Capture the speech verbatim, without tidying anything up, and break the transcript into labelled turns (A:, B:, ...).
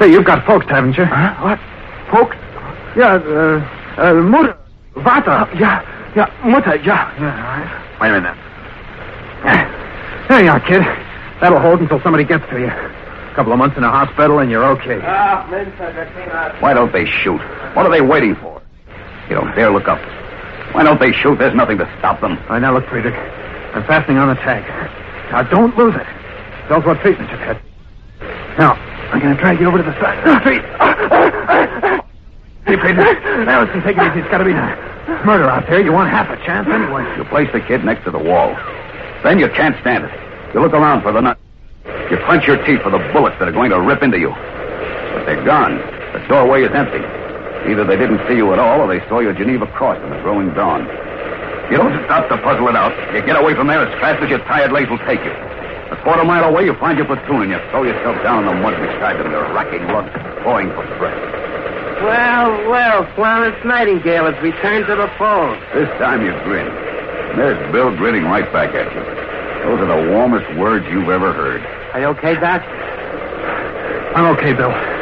A: Say, you've got folks, haven't you?
B: Huh? What? Folks?
A: Yeah, uh, uh, Mutter. Vater.
B: Yeah, yeah, Mutter, yeah.
A: Yeah, all right. Wait a minute. There you are, kid. That'll hold until somebody gets to you. A couple of months in a hospital and you're okay.
C: Why don't they shoot? What are they waiting for? You don't dare look up. Why don't they shoot? There's nothing to stop them.
A: All right, now look, Friedrich. I'm fastening on the tag. Now, don't lose it. Tells what treatment you've had. Now, I'm going to drag you over to the side of the street. Hey, Friedrich. Now, listen, take it easy. It's got to be done. Murder out there. You want half a chance anyway.
C: You place the kid next to the wall. Then you can't stand it. You look around for the nut. You clench your teeth for the bullets that are going to rip into you. But they're gone. The doorway is empty. Either they didn't see you at all, or they saw your Geneva Cross in the growing dawn. You don't stop to puzzle it out. You get away from there as fast as your tired legs will take you. A quarter mile away, you find your platoon, and you throw yourself down in the mud beside them, your racking lungs clawing for breath.
D: Well, well, Florence Nightingale has returned to the fold.
C: This time you grin. And there's Bill grinning right back at you. Those are the warmest words you've ever heard.
D: Are you okay, Doc?
A: I'm okay, Bill.